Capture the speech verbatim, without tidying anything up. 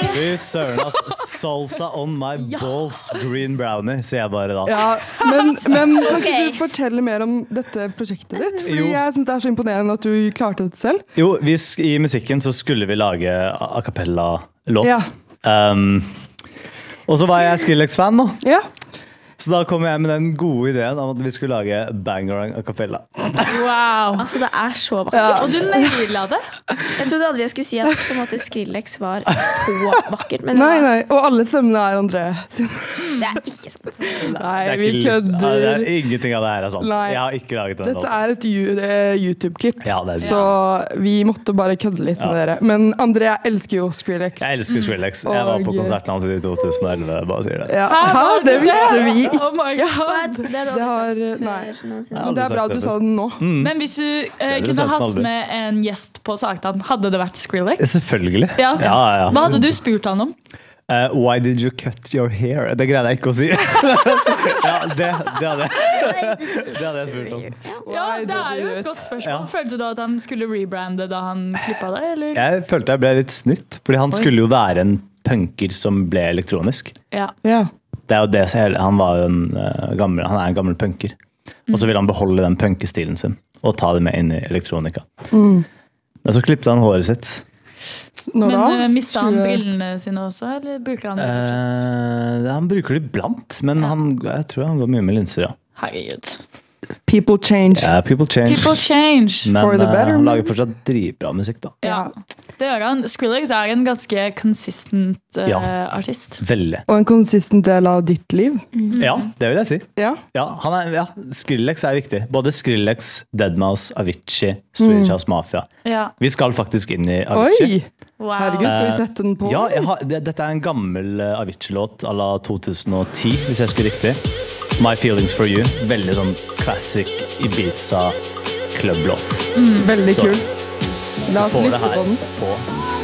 Fy søren, ass. Salsa on my balls, green brownie, sier jeg bare da. Ja, men, men kan Ok. ikke du fortelle mer om dette prosjektet ditt? Fordi Jo. jeg synes det er så imponerende at du klarte det selv. Jo, vi, sk- i musikken så skulle vi lage a a cappella-låt. Ja. Um, og så var jeg Skrillex-fan nå. Ja. Så da kom jeg med den gode ideen om at vi skulle lage Bangarang a cappella. Wow. Altså, det er så vakkert. Ja. Og du naila det. Jeg trodde aldri jeg skulle si at på en måte Skrillex var så vakkert, men det, Nei, var, nei. Og alle stemmene er André sin. det er ikke sant. Nei, Det er vi ikke- Ja, det kødder. er ingenting av det her er sant. Nei. Jeg har ikke laget den Dette er et ju- eh, YouTube-klipp, Ja, det er det. så vi måtte bare kødde litt med Ja. dere. Men André, jeg elsker jo Skrillex. Jeg elsker Skrillex. Jeg var på Og- konserten hans i to tusen og elleve, bare sier det. Ja. Hæ, Hæ, var det det visste det? vi! Oh my god. What? Det har du Det har- aldri sagt nei. før noensinne. Ja. Men det er bra du sa den nå. Mm. Men hvis du eh, dere kunne sett hatt aldri. med en gjest på Sagtann, hadde det vært Skrillex? Selvfølgelig. Ja. Ja, ja. Hva hadde du spurt han om? Uh, why did you cut your hair? Det greide jeg ikke å si. ja, det, det, hadde jeg, det hadde jeg spurt om. Ja, Why det did er you jo do et it? godt spørsmål. Ja. Følte du at han skulle rebrande da han klippa deg, eller? Jeg følte jeg ble litt snytt, fordi han skulle jo være en punker som ble elektronisk. Ja. Ja. Det er jo det som hele- Han var jo en uh, gammel, han er en gammel punker. Og så ville han beholde den punkestilen sin og ta det med inn i elektronika. Men så klippte han håret sitt. Når Men da? uh, mista han tjue brillene sine også, eller bruker han det fortsatt? Eh, han bruker det iblant, men han, jeg tror han går mye med linser, ja. Herregud. People change. Yeah, people change. People change. Men For the eh, better, han man. lager fortsatt dritbra musikk, da. Ja, det gjør han. Skrillex er en ganske consistent uh, Ja. artist. Veldig. Og en konsistent del av ditt liv. Ja, det vil jeg si. Ja. Ja, han er, ja, Skrillex er viktig. Både Skrillex, Deadmau5, Avicii, Swedish House Mafia. Ja. Vi skal faktisk inn i Avicii. Oi! Wow. Herregud, skal vi Eh, sette den på? Ja, jeg har, det, dette er en gammel uh, Avicii-låt à la to tusen og ti, hvis jeg husker riktig. My Feelings For You. Veldig sånn classic Ibiza klubblåt. Veldig Så. kul. La oss Får det lytte her på den. på